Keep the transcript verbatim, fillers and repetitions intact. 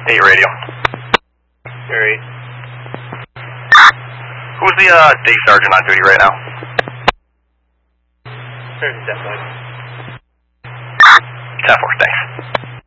eight radio. Alright. Who's the uh, day sergeant on duty right now? Sergeant Deathline. ten four, thanks.